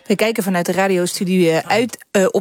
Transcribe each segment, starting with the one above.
We kijken vanuit de radiostudio uit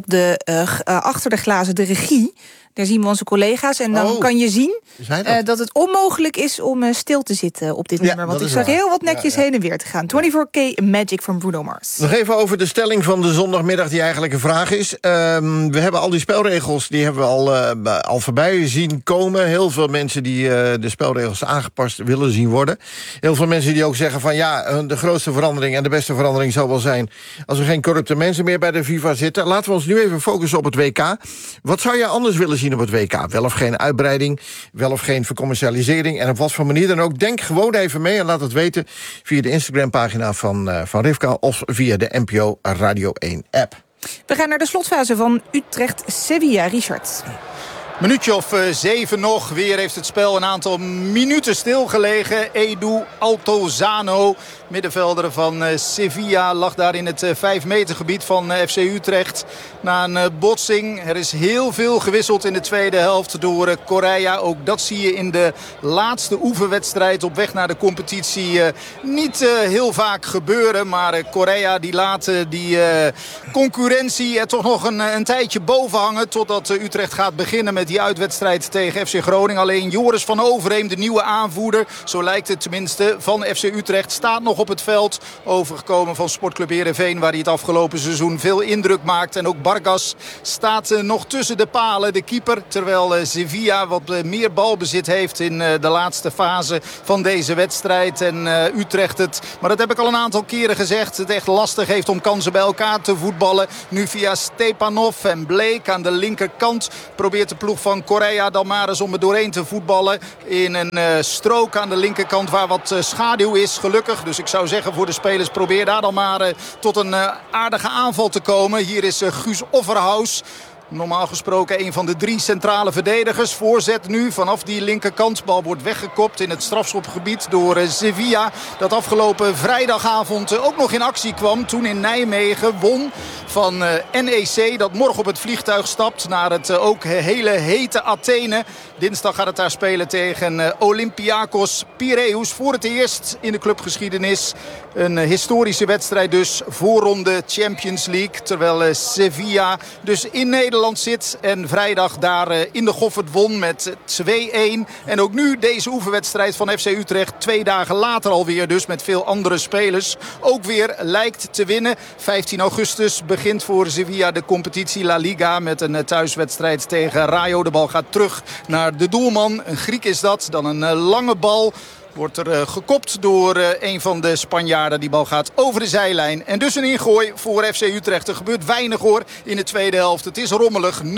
achter de glazen de regie. Daar zien we onze collega's en dan kan je zien dat het onmogelijk is om stil te zitten op dit nummer. Want ik zag heel wat netjes heen en weer te gaan. 24K Magic van Bruno Mars. Nog even over de stelling van de zondagmiddag die eigenlijk een vraag is. We hebben al die spelregels, die hebben we al voorbij zien komen. Heel veel mensen die de spelregels aangepast willen zien worden. Heel veel mensen die ook zeggen van de grootste verandering en de beste verandering zou wel zijn als er geen corrupte mensen meer bij de FIFA zitten. Laten we ons nu even focussen op het WK. Wat zou je anders willen zien op het WK? Wel of geen uitbreiding, wel of geen vercommercialisering en op wat voor manier dan ook. Denk gewoon even mee en laat het weten via de Instagram-pagina van Rivka of via de NPO Radio 1-app. We gaan naar de slotfase van Utrecht-Sevilla, Richard. Minuutje of 7 nog. Weer heeft het spel een aantal minuten stilgelegen. Edu Altozano, middenvelder van Sevilla, lag daar in het 5 meter gebied van FC Utrecht. Na een botsing. Er is heel veel gewisseld in de tweede helft door Correa. Ook dat zie je in de laatste oefenwedstrijd op weg naar de competitie niet heel vaak gebeuren. Maar Correa die laat die concurrentie er toch nog een tijdje boven hangen. Totdat Utrecht gaat beginnen met die uitwedstrijd tegen FC Groningen. Alleen Joris van Overheem, de nieuwe aanvoerder, zo lijkt het tenminste, van FC Utrecht, staat nog op het veld. Overgekomen van Sportclub Heerenveen, waar hij het afgelopen seizoen veel indruk maakt. En ook Vargas staat nog tussen de palen, de keeper. Terwijl Sevilla wat meer balbezit heeft in de laatste fase van deze wedstrijd. En Utrecht het, maar dat heb ik al een aantal keren gezegd, het echt lastig heeft om kansen bij elkaar te voetballen. Nu via Stepanov en Blake aan de linkerkant probeert de ploeg van Correa dan maar eens om er doorheen te voetballen. In een strook aan de linkerkant waar wat schaduw is, gelukkig. Dus ik zou zeggen voor de spelers, probeer daar dan maar tot een aardige aanval te komen. Hier is Guus Offerhaus. Normaal gesproken een van de 3 centrale verdedigers. Voorzet nu vanaf die linkerkant. Bal wordt weggekopt in het strafschopgebied door Sevilla. Dat afgelopen vrijdagavond ook nog in actie kwam. Toen in Nijmegen won van NEC. Dat morgen op het vliegtuig stapt naar het ook hele hete Athene. Dinsdag gaat het daar spelen tegen Olympiakos Piraeus. Voor het eerst in de clubgeschiedenis. Een historische wedstrijd dus. Voorronde Champions League. Terwijl Sevilla dus in Nederland zit. En vrijdag daar in de Goffert won met 2-1. En ook nu deze oefenwedstrijd van FC Utrecht. 2 dagen later alweer dus met veel andere spelers. Ook weer lijkt te winnen. 15 augustus begint voor Sevilla de competitie La Liga. Met een thuiswedstrijd tegen Rayo. De bal gaat terug naar de doelman. Een Griek is dat. Dan een lange bal. Wordt er gekopt door een van de Spanjaarden. Die bal gaat over de zijlijn. En dus een ingooi voor FC Utrecht. Er gebeurt weinig hoor in de tweede helft. Het is rommelig. 0-1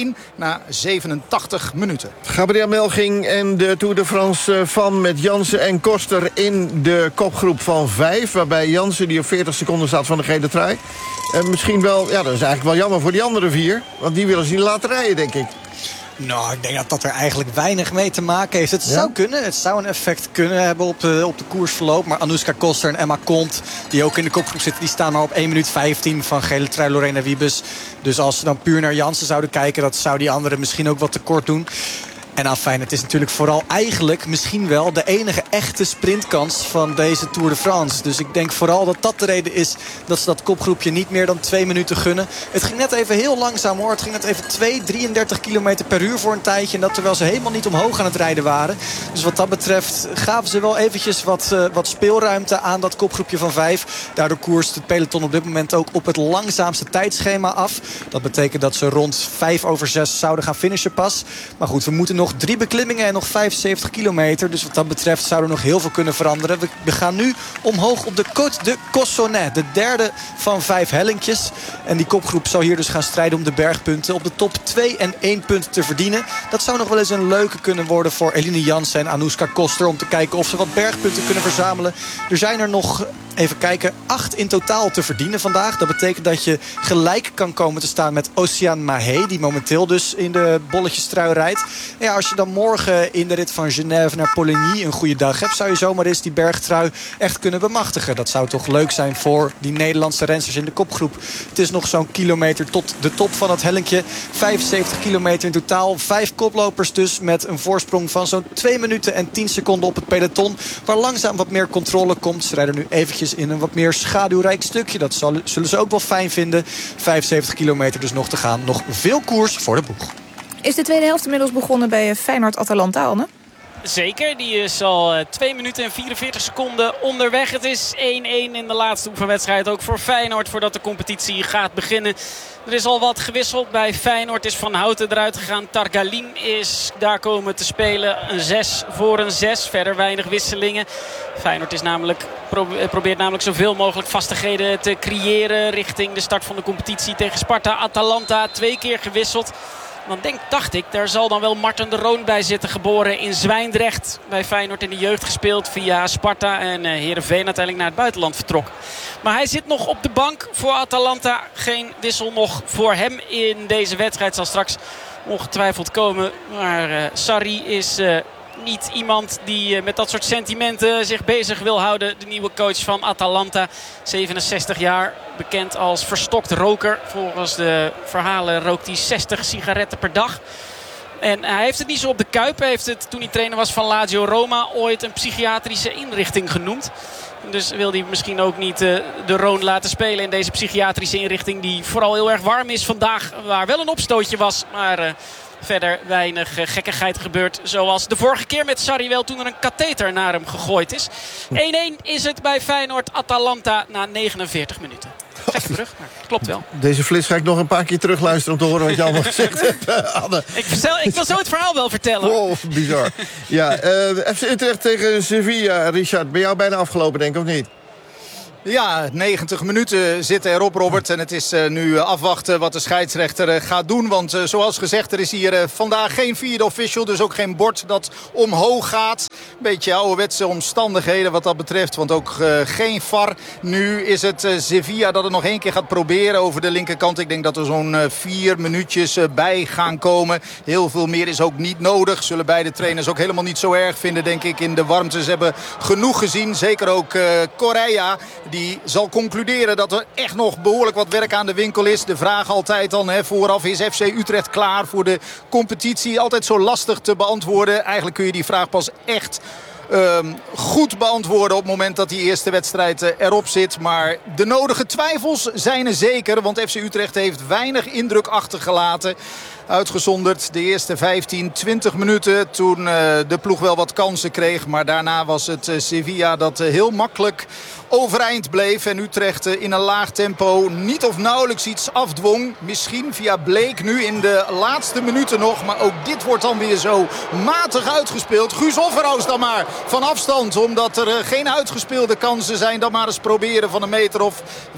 na 87 minuten. Gabriel Melching en de Tour de France van met Jansen en Koster in de kopgroep van 5. Waarbij Jansen die op 40 seconden staat van de gele trui. Misschien wel, dat is eigenlijk wel jammer voor die andere 4. Want die willen ze niet laten rijden, denk ik. Nou, ik denk dat dat er eigenlijk weinig mee te maken heeft. Het zou kunnen. Het zou een effect kunnen hebben op de koersverloop. Maar Anouska Koster en Emma Kont, die ook in de kopgroep zitten, die staan maar op 1 minuut 15 van gele trui Lorena Wiebes. Dus als ze dan puur naar Jansen zouden kijken, dat zou die anderen misschien ook wat tekort doen. En afijn, het is natuurlijk vooral eigenlijk misschien wel de enige echte sprintkans van deze Tour de France. Dus ik denk vooral dat dat de reden is dat ze dat kopgroepje niet meer dan 2 minuten gunnen. Het ging net even heel langzaam hoor. Het ging net even 2,33 km per uur voor een tijdje. En dat terwijl ze helemaal niet omhoog aan het rijden waren. Dus wat dat betreft gaven ze wel eventjes wat speelruimte aan dat kopgroepje van 5. Daardoor koerst het peloton op dit moment ook op het langzaamste tijdschema af. Dat betekent dat ze rond 5:06 zouden gaan finishen pas. Maar goed, we moeten nog 3 beklimmingen en nog 75 kilometer. Dus wat dat betreft zou er nog heel veel kunnen veranderen. We gaan nu omhoog op de Côte de Cossonay. De derde van 5 hellinkjes. En die kopgroep zal hier dus gaan strijden om de bergpunten. Op de top 2 en 1 punt te verdienen. Dat zou nog wel eens een leuke kunnen worden voor Eline Jansen en Anouska Koster. Om te kijken of ze wat bergpunten kunnen verzamelen. Er zijn er nog, even kijken, 8 in totaal te verdienen vandaag. Dat betekent dat je gelijk kan komen te staan met Oceaan Mahé. Die momenteel dus in de bolletjestrui rijdt. En ja, als je dan morgen in de rit van Genève naar Poligny een goede dag hebt, zou je zomaar eens die bergtrui echt kunnen bemachtigen. Dat zou toch leuk zijn voor die Nederlandse rensters in de kopgroep. Het is nog zo'n kilometer tot de top van het hellinkje. 75 kilometer in totaal. 5 koplopers dus met een voorsprong van zo'n 2 minuten en 10 seconden op het peloton. Waar langzaam wat meer controle komt. Ze rijden nu eventjes eventjes in een wat meer schaduwrijk stukje. Dat zullen ze ook wel fijn vinden. 75 kilometer dus nog te gaan. Nog veel koers voor de boeg. Is de tweede helft inmiddels begonnen bij Feyenoord-Atalanta, Anne? Zeker, die is al 2 minuten en 44 seconden onderweg. Het is 1-1 in de laatste oefenwedstrijd. Ook voor Feyenoord voordat de competitie gaat beginnen. Er is al wat gewisseld bij Feyenoord. Is Van Houten eruit gegaan. Targalin is daar komen te spelen. Een 6 voor een 6. Verder weinig wisselingen. Feyenoord is probeert namelijk zoveel mogelijk vastigheden te creëren richting de start van de competitie tegen Sparta. Atalanta 2 keer gewisseld. Dan dacht ik, daar zal dan wel Marten de Roon bij zitten. Geboren in Zwijndrecht. Bij Feyenoord in de jeugd gespeeld via Sparta. En Heerenveen uiteindelijk naar het buitenland vertrok. Maar hij zit nog op de bank voor Atalanta. Geen wissel nog voor hem in deze wedstrijd. Zal straks ongetwijfeld komen. Maar Sarri is niet iemand die met dat soort sentimenten zich bezig wil houden. De nieuwe coach van Atalanta. 67 jaar. Bekend als verstokt roker. Volgens de verhalen rookt hij 60 sigaretten per dag. En hij heeft het niet zo op de kuip. Hij heeft het toen hij trainer was van Lazio Roma ooit een psychiatrische inrichting genoemd. Dus wil hij misschien ook niet de Roon laten spelen in deze psychiatrische inrichting. Die vooral heel erg warm is vandaag. Waar wel een opstootje was. Maar verder weinig gekkigheid gebeurt. Zoals de vorige keer met Sarri wel toen er een katheter naar hem gegooid is. 1-1 is het bij Feyenoord-Atalanta na 49 minuten. Gek terug, maar klopt wel. Deze flits ga ik nog een paar keer terugluisteren om te horen wat je allemaal gezegd hebt, Anne. Ik wil zo het verhaal wel vertellen. Wow, bizar. Ja, FC Utrecht tegen Sevilla, Richard. Ben jou bijna afgelopen, denk ik, of niet? Ja, 90 minuten zitten erop, Robert. En het is nu afwachten wat de scheidsrechter gaat doen. Want zoals gezegd, er is hier vandaag geen vierde official. Dus ook geen bord dat omhoog gaat. Beetje ouderwetse omstandigheden wat dat betreft. Want ook geen VAR. Nu is het Sevilla dat het nog 1 keer gaat proberen over de linkerkant. Ik denk dat er zo'n 4 minuutjes bij gaan komen. Heel veel meer is ook niet nodig. Zullen beide trainers ook helemaal niet zo erg vinden, denk ik, in de warmte. Ze hebben genoeg gezien. Zeker ook Correa. Die zal concluderen dat er echt nog behoorlijk wat werk aan de winkel is. De vraag altijd dan vooraf, is FC Utrecht klaar voor de competitie? Altijd zo lastig te beantwoorden. Eigenlijk kun je die vraag pas echt goed beantwoorden op het moment dat die eerste wedstrijd erop zit. Maar de nodige twijfels zijn er zeker. Want FC Utrecht heeft weinig indruk achtergelaten. Uitgezonderd de eerste 15, 20 minuten toen de ploeg wel wat kansen kreeg. Maar daarna was het Sevilla dat heel makkelijk overeind bleef. En Utrecht in een laag tempo niet of nauwelijks iets afdwong. Misschien via Bleek nu in de laatste minuten nog. Maar ook dit wordt dan weer zo matig uitgespeeld. Guus Offerhaus dan maar van afstand. Omdat er geen uitgespeelde kansen zijn. Dan maar eens proberen van 1 meter of